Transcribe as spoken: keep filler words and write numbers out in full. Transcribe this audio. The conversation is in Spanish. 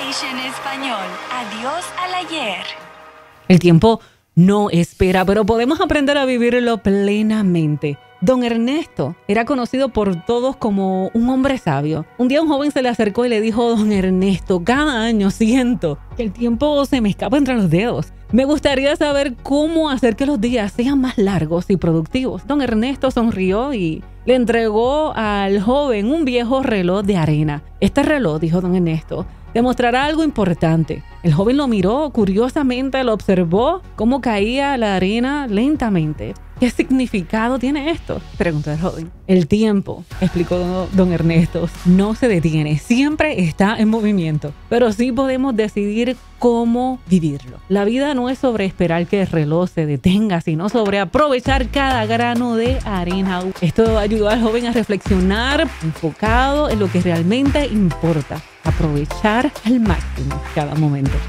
English en español. Adiós al ayer. El tiempo no espera, pero podemos aprender a vivirlo plenamente. Don Ernesto era conocido por todos como un hombre sabio. Un día un joven se le acercó y le dijo: Don Ernesto, cada año siento que el tiempo se me escapa entre los dedos. Me gustaría saber cómo hacer que los días sean más largos y productivos. Don Ernesto sonrió y le entregó al joven un viejo reloj de arena. Este reloj, dijo don Ernesto, demostrará algo importante. El joven lo miró curiosamente, lo observó cómo caía la arena lentamente. ¿Qué significado tiene esto?, preguntó el joven. El tiempo, explicó don Ernesto, no se detiene, siempre está en movimiento, pero sí podemos decidir cómo vivirlo. La vida no es sobre esperar que el reloj se detenga, sino sobre aprovechar cada grano de arena. Esto ayudó al joven a reflexionar enfocado en lo que realmente importa, aprovechar al máximo cada momento.